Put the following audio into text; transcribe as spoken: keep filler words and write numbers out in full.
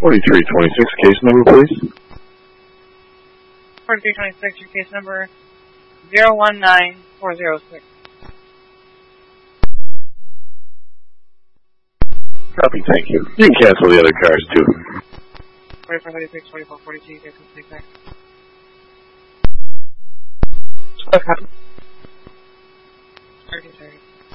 forty-three twenty-six, case number, please. forty-three twenty-six, your case number zero one nine four zero six. Copy, thank you. You can cancel the other cars, too. forty-four thirty-six, forty-four forty-two, you guys can take that. Okay. thirty, thirty.